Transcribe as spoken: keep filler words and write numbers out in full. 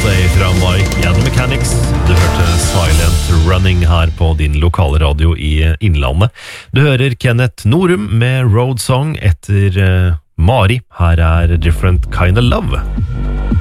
Birthday fra Mike and the Mechanics. Du hørte Silent Running her på din lokale radio i Innlandet. Du hører Kenneth Norum med Road Song etter uh, Mari. Her er Different Kind of Love.